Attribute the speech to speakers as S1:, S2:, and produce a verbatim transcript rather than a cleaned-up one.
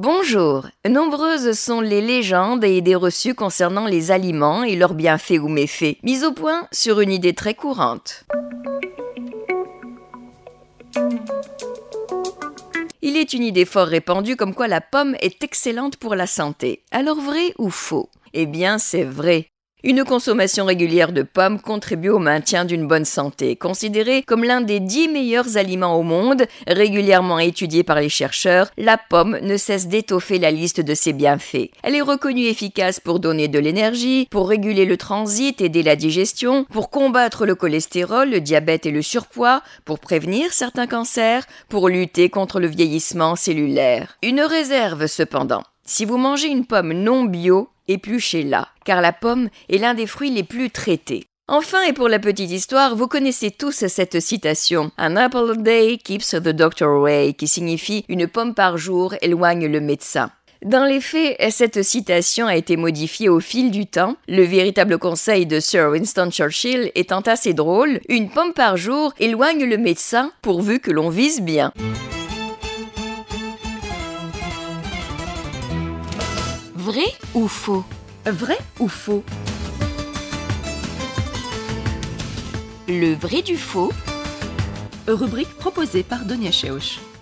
S1: Bonjour, nombreuses sont les légendes et idées reçues concernant les aliments et leurs bienfaits ou méfaits, mises au point sur une idée très courante. Il est une idée fort répandue comme quoi la pomme est excellente pour la santé. Alors vrai ou faux? Eh bien, c'est vrai. Une consommation régulière de pommes contribue au maintien d'une bonne santé, considérée comme l'un des dix meilleurs aliments au monde, régulièrement étudiée par les chercheurs. La pomme ne cesse d'étoffer la liste de ses bienfaits. Elle est reconnue efficace pour donner de l'énergie, pour réguler le transit, aider la digestion, pour combattre le cholestérol, le diabète et le surpoids, pour prévenir certains cancers, pour lutter contre le vieillissement cellulaire. Une réserve cependant. Si vous mangez une pomme non bio, épluchez-la, car la pomme est l'un des fruits les plus traités. Enfin, et pour la petite histoire, vous connaissez tous cette citation « An apple a day keeps the doctor away » qui signifie « Une pomme par jour éloigne le médecin ». Dans les faits, cette citation a été modifiée au fil du temps, le véritable conseil de Sir Winston Churchill étant assez drôle « Une pomme par jour éloigne le médecin pourvu que l'on vise bien ». Vrai ou faux?
S2: Vrai ou faux?
S1: Le vrai du faux.
S2: Rubrique proposée par Donia Sheosh.